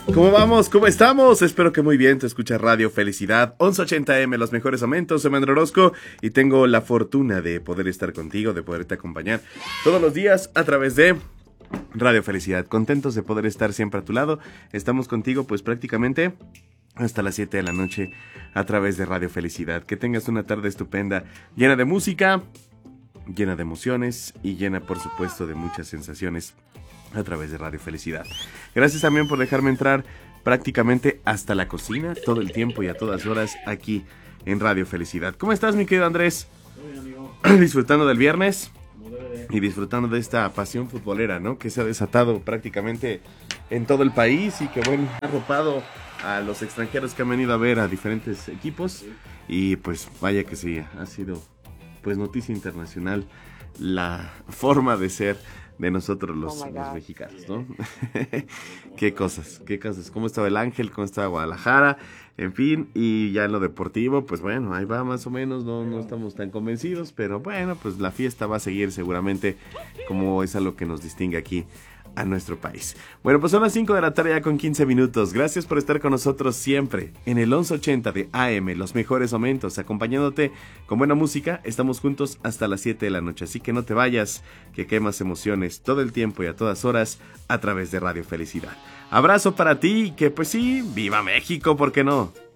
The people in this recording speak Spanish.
¿Cómo vamos? ¿Cómo estamos? Espero que muy bien. Te escucha Radio Felicidad 1180M, los mejores momentos. Soy Manuel Orozco y tengo la fortuna de poder estar contigo, de poderte acompañar todos los días a través de Radio Felicidad. Contentos de poder estar siempre a tu lado. Estamos contigo pues prácticamente hasta las 7 de la noche a través de Radio Felicidad. Que tengas una tarde estupenda, llena de música, llena de emociones y llena por supuesto de muchas sensaciones a través de Radio Felicidad. Gracias también por dejarme entrar prácticamente hasta la cocina todo el tiempo y a todas horas aquí en Radio Felicidad. ¿Cómo estás, mi querido Andrés? Muy bien, amigo. Disfrutando del viernes y disfrutando de esta pasión futbolera, ¿no? Que se ha desatado prácticamente en todo el país y que, bueno, ha arropado a los extranjeros que han venido a ver a diferentes equipos. Y pues vaya que sí, ha sido pues noticia internacional la forma de ser de nosotros los mexicanos, ¿no? Qué cosas. ¿Cómo estaba el Ángel? ¿Cómo estaba Guadalajara? En fin, y ya en lo deportivo, pues bueno, ahí va más o menos, no estamos tan convencidos, pero bueno, pues la fiesta va a seguir seguramente, como es a lo que nos distingue aquí a nuestro país. Bueno, pues son las 5 de la tarde ya con 15 minutos. Gracias por estar con nosotros siempre en el 1180 de AM, los mejores momentos, acompañándote con buena música. Estamos juntos hasta las 7 de la noche, así que no te vayas, que quemas emociones todo el tiempo y a todas horas a través de Radio Felicidad. Abrazo para ti, que pues sí, ¡viva México! ¿Por qué no?